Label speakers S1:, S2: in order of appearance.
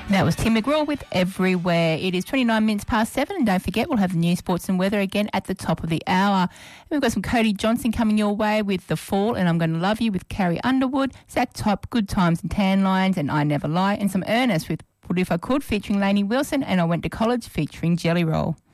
S1: That was Tim McGraw with Everywhere. It is 29 minutes past 7, and don't forget we'll have the news, sports and weather again at the top of the hour. And we've got some Cody Johnson coming your way with The Fall and I'm Going to Love You with Carrie Underwood, Zach Top, Good Times and Tan Lines and I Never Lie, and some Ernest with What If I Could featuring Lainey Wilson and I Went to College featuring Jelly Roll.